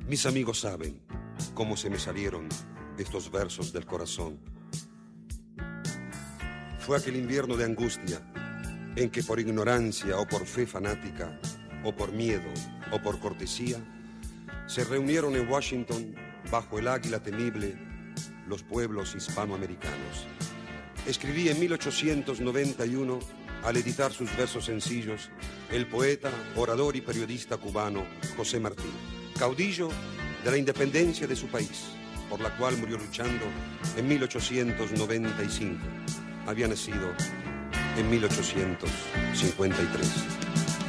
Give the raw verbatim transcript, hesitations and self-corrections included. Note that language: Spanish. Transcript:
Mis amigos saben cómo se me salieron estos versos del corazón. Fue aquel invierno de angustia en que por ignorancia o por fe fanática, o por miedo o por cortesía, se reunieron en Washington, bajo el águila temible, los pueblos hispanoamericanos. Escribí en mil ochocientos noventa y uno, al editar sus versos sencillos, el poeta, orador y periodista cubano José Martí, caudillo de la independencia de su país, por la cual murió luchando en mil ochocientos noventa y cinco. Había nacido en mil ochocientos cincuenta y tres.